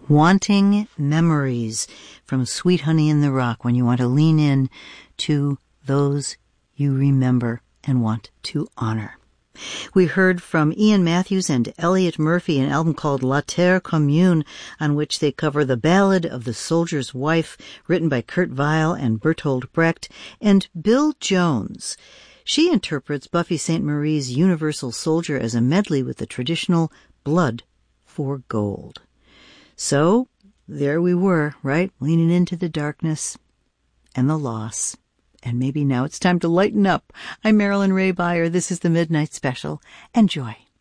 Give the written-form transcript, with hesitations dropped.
Wanting Memories from Sweet Honey in the Rock, when you want to lean in to those you remember and want to honor. We heard from Ian Matthews and Elliot Murphy, an album called La Terre Commune, on which they cover The Ballad of the Soldier's Wife, written by Kurt Weill and Bertolt Brecht, and Bill Jones. She interprets Buffy Sainte-Marie's Universal Soldier as a medley with the traditional Blood for Gold. So, there we were, right? Leaning into the darkness and the loss. And maybe now it's time to lighten up. I'm Marilyn Ray Beyer. This is the Midnight Special. Enjoy.